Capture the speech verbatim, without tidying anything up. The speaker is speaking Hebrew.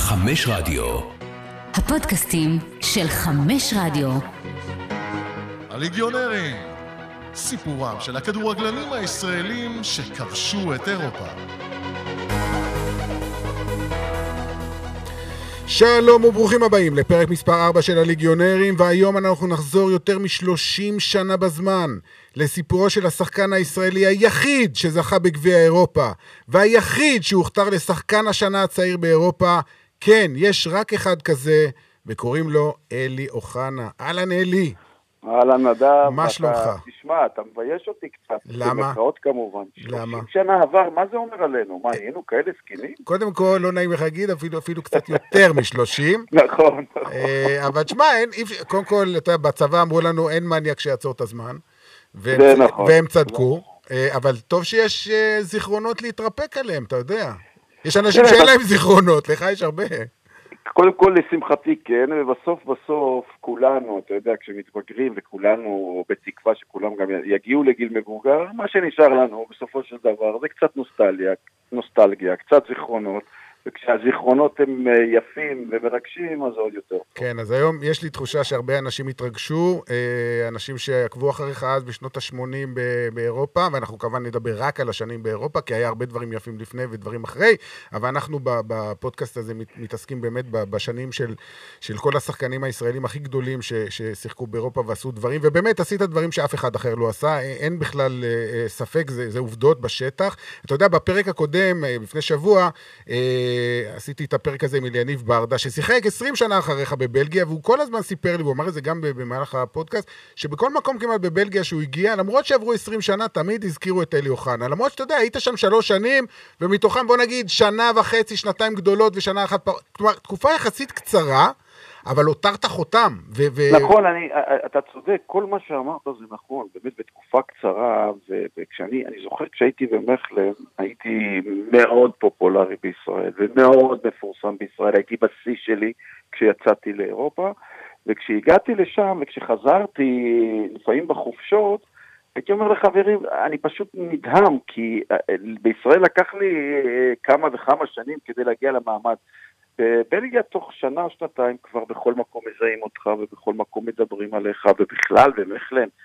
חמש רדיו. הפודקאסטים של חמש רדיו. הליגיונרים, סיפורם של הכדורגלנים הישראלים שכבשו את אירופה. שלום וברוכים הבאים לפרק מספר ארבע של הליגיונרים, והיום אנחנו נחזור יותר משלושים שנה בזמן לסיפורו של השחקן הישראלי היחיד שזכה בגביע אירופה, והיחיד שהוכתר לשחקן השנה הצעיר באירופה. כן, יש רק אחד כזה, וקוראים לו אלי אוחנה. אהלן אלי. אהלן נדב. מה שלומך? תשמע, אתה מבייש אותי קצת. למה? במחאות כמובן. למה? שלושים שנה עבר, מה זה אומר עלינו? מה, היינו כאלה סקינים? קודם כל, לא נעים לך להגיד, אפילו, אפילו קצת יותר משלושים. נכון, נכון. אבל תשמע, קודם כל, אתה, בצבא אמרו לנו, אין מניאק שיעצור את הזמן. והם, זה נכון. והם צדקו. אבל טוב שיש זיכרונות להתרפק עליהם, אתה יודע. יש אנשים שאין להם זיכרונות, לך יש הרבה. קודם כל לשמחתי כן, ובסוף בסוף כולנו, אתה יודע, כשמתבגרים וכולנו בתקווה שכולם גם יגיעו לגיל מבוגר, מה שנשאר לנו בסופו של דבר זה קצת נוסטלגיה, נוסטלגיה, קצת זיכרונות, וכשהזיכרונות הם יפים ומרגשים, אז עוד יותר. כן, אז היום יש לי תחושה שהרבה אנשים התרגשו, אנשים שעקבו אחריך אז בשנות ה-שמונים באירופה, ואנחנו כמובן נדבר רק על השנים באירופה, כי היה הרבה דברים יפים לפני ודברים אחרי, אבל אנחנו בפודקאסט הזה מתעסקים באמת בשנים של, של כל השחקנים הישראלים הכי גדולים ששיחקו באירופה ועשו דברים, ובאמת עשית דברים שאף אחד אחר לא עשה, אין בכלל ספק, זה, זה עובדות בשטח. אתה יודע, בפרק הקודם, לפני שבוע, עשיתי את הפרק הזה עם אליניב ברדה, ששיחק עשרים שנה אחריך בבלגיה, והוא כל הזמן סיפר לי, והוא אמר את זה גם במהלך הפודקאסט, שבכל מקום כמעט בבלגיה שהוא הגיע, למרות שעברו עשרים שנה, תמיד הזכירו את אלי אוחנה. למרות שאתה יודע, היית שם שלוש שנים, ומתוכם בוא נגיד שנה וחצי, שנתיים גדולות ושנה אחת פר... כלומר, תקופה יחסית קצרה, אבל הותרת חותם. ו- ו- נכון, אני, אתה צודק, כל מה שאמרת זה נכון, באמת בתקופה קצרה, וכשאני, אני זוכר כשהייתי במחלב, הייתי מאוד פופולרי בישראל, ומאוד מפורסם בישראל, הייתי בשיא שלי כשיצאתי לאירופה, וכשהגעתי לשם, וכשחזרתי לפעמים בחופשות, הייתי אומר לחברים, אני פשוט נדהם, כי בישראל לקח לי כמה וכמה שנים כדי להגיע למעמד, בבלגיה תוך שנה או שנתיים כבר בכל מקום מזהים אותך ובכל מקום מדברים עליך, ובכלל במחלם